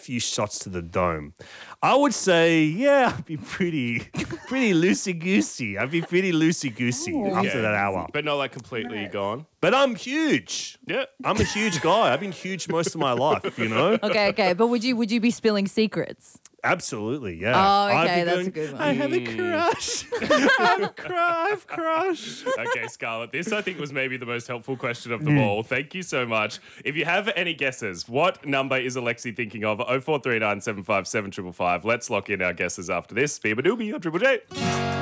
few shots to the dome. I would say, yeah, I'd be pretty loosey-goosey. I'd be pretty loosey-goosey after that hour. But not like completely gone. But I'm huge. Yeah. I'm a huge guy. I've been huge most of my life, you know? Okay. But would you be spilling secrets? Absolutely, yeah. Oh, I'd okay, be that's going, a good one. I have a crush. I've crush. Okay, Scarlett, this I think was maybe the most helpful question of them all. Thank you so much. If you have any guesses, what number is Alexi thinking of? 0439 757 555. Let's lock in our guesses after this. Beamer Doobie on Triple J.